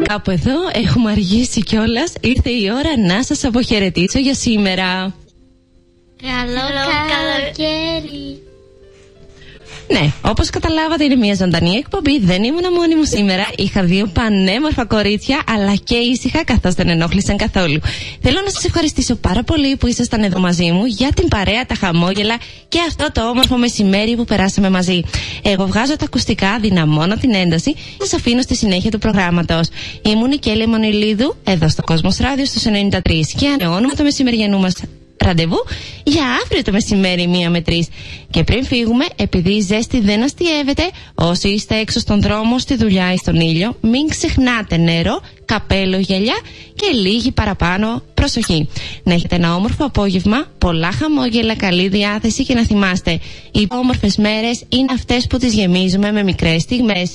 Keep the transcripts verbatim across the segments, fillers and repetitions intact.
κάπου εδώ, έχουμε αργήσει κιόλας. Ήρθε η ώρα να σας αποχαιρετήσω για σήμερα. Καλό καλοκαίρι. Ναι, όπως καταλάβατε είναι μια ζωντανή εκπομπή. Δεν ήμουν μόνη μου σήμερα. Είχα δύο πανέμορφα κορίτσια, αλλά και ήσυχα, καθώς δεν ενόχλησαν καθόλου. Θέλω να σας ευχαριστήσω πάρα πολύ που ήσασταν εδώ μαζί μου, για την παρέα, τα χαμόγελα και αυτό το όμορφο μεσημέρι που περάσαμε μαζί. Εγώ βγάζω τα ακουστικά, δυναμώνω την ένταση και σας αφήνω στη συνέχεια του προγράμματος. Ήμουν η Κέλλη Εμμανουηλίδου, εδώ στο Κόσμος Ράδιο στους ενενήντα τρία και ανανεώνουμε το μεσημεριανού μας ραντεβού για αύριο το μεσημέρι μία με τρεις. Και πριν φύγουμε, επειδή η ζέστη δεν αστιεύεται, όσοι είστε έξω στον δρόμο, στη δουλειά ή στον ήλιο, μην ξεχνάτε νερό, καπέλο, γυαλιά και λίγη παραπάνω προσοχή. Να έχετε ένα όμορφο απόγευμα, πολλά χαμόγελα, καλή διάθεση και να θυμάστε, οι όμορφες μέρες είναι αυτές που τις γεμίζουμε με μικρές στιγμές.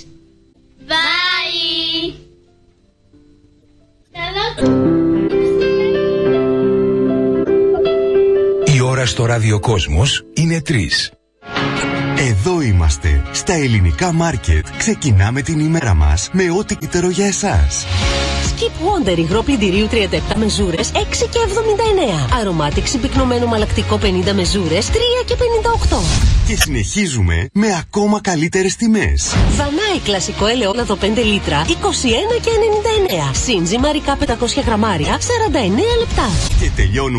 Bye! Η ώρα στο ραδιοκόσμος είναι τρεις. Εδώ είμαστε, στα ελληνικά μάρκετ. Ξεκινάμε την ημέρα μας με ό,τι καλύτερο για εσάς. Skip Wonder υγρό πλυντηρίου τριάντα επτά μεζούρες έξι και εβδομήντα εννέα. Αρωμάτιξ πυκνωμένο μαλακτικό πενήντα μεζούρες τρία και πενήντα οκτώ. Και συνεχίζουμε με ακόμα καλύτερες τιμές. Βανάι κλασικό ελαιόλαδο πέντε λίτρα είκοσι ένα και ενενήντα εννέα. Συν ζυμαρικά πεντακόσια γραμμάρια σαράντα εννέα λεπτά. Και τελειώνουμε